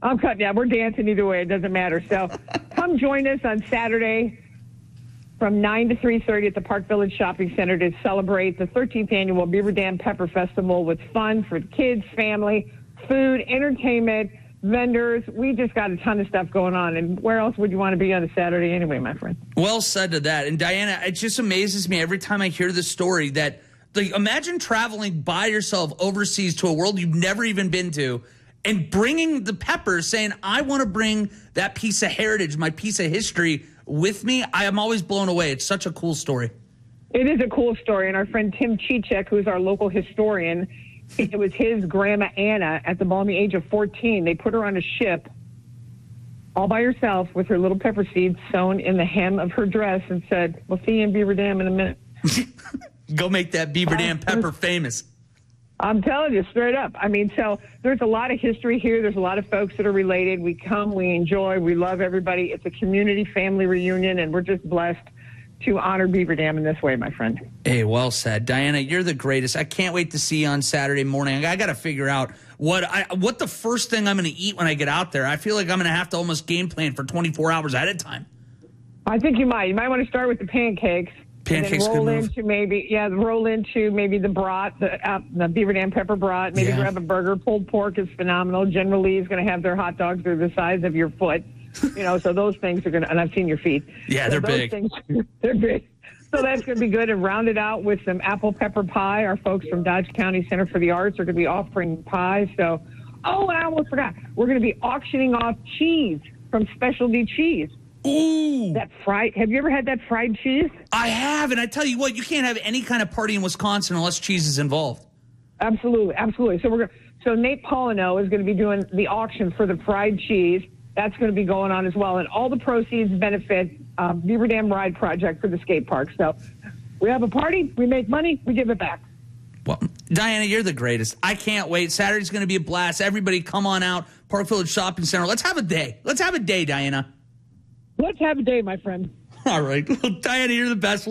I'm cutting. Yeah, we're dancing either way. It doesn't matter. So come join us on Saturday from 9 to 3:30 at the Park Village Shopping Center to celebrate the 13th annual Beaver Dam Pepper Festival with fun for kids, family, food, entertainment, vendors. We just got a ton of stuff going on. And where else would you want to be on a Saturday anyway, my friend? Well said to that. And Diana, it just amazes me every time I hear this story that, like, imagine traveling by yourself overseas to a world you've never even been to and bringing the peppers, saying, I want to bring that piece of heritage, my piece of history with me. I am always blown away. It's such a cool story. It is a cool story. And our friend Tim Chichek, who's our local historian, it was his grandma Anna at the balmy age of 14. They put her on a ship all by herself with her little pepper seeds sewn in the hem of her dress and said, we'll see you in Beaver Dam in a minute. Go make that Beaver Dam pepper famous. I'm telling you, straight up. I mean, so there's a lot of history here. There's a lot of folks that are related. We come, we enjoy, we love everybody. It's a community family reunion, and we're just blessed to honor Beaver Dam in this way, my friend. Hey, well said. Diana, you're the greatest. I can't wait to see you on Saturday morning. I got to figure out what the first thing I'm going to eat when I get out there. I feel like I'm going to have to almost game plan for 24 hours ahead of time. I think you might. You might want to start with the pancakes. Pancakes, and then roll into maybe the brat, the Beaver Dam pepper brat. Maybe grab a burger. Pulled pork is phenomenal. General Lee's going to have their hot dogs. They're the size of your foot. You know, so those things are going to, and I've seen your feet. Yeah, so they're big. They're big. So that's going to be good. And round it out with some apple pepper pie. Our folks from Dodge County Center for the Arts are going to be offering pie. So, and I almost forgot. We're going to be auctioning off cheese from Specialty Cheese. Ooh. Have you ever had that fried cheese? I have, and I tell you what, you can't have any kind of party in Wisconsin unless cheese is involved. Absolutely, absolutely. So Nate Polino is going to be doing the auction for the fried cheese. That's going to be going on as well, and all the proceeds benefit Beaver Dam Ride Project for the skate park. So we have a party, we make money, we give it back. Well, Diana, you're the greatest. I can't wait. Saturday's going to be a blast. Everybody come on out, Park Village Shopping Center. Let's have a day. Let's have a day, Diana. Let's have a day, my friend. All right. Well, Diana, you're the best.